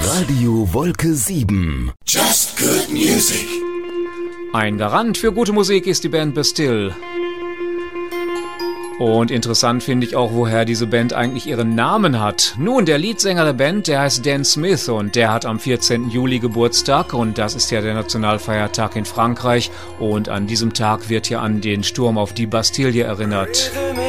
Radio Wolke 7. Just good music. Ein Garant für gute Musik ist die Band Bastille. Und interessant finde ich auch, woher diese Band eigentlich ihren Namen hat. Nun, der Leadsänger der Band, der heißt Dan Smith und der hat am 14. Juli Geburtstag und das ist ja der Nationalfeiertag in Frankreich und an diesem Tag wird ja an den Sturm auf die Bastille erinnert.